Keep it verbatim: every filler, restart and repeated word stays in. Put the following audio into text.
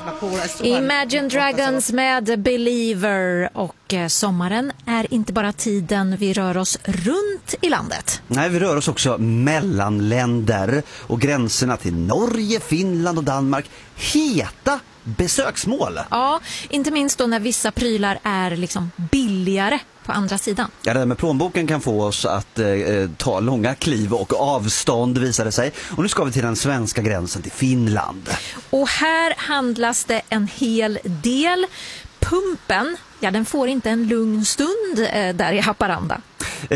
Imagine Dragons med Believer. Och eh, sommaren är inte bara tiden vi rör oss runt i landet. Nej, vi rör oss också mellan länder och gränserna till Norge, Finland och Danmark. Heta besöksmål. Ja, inte minst då när vissa prylar är liksom billigare på andra sidan. Ja, det där med plånboken kan få oss att eh, ta långa kliv och avstånd, visar det sig. Och nu ska vi till den svenska gränsen till Finland. Och här handlas det en hel del. Pumpen, ja, den får inte en lugn stund eh, där i Haparanda.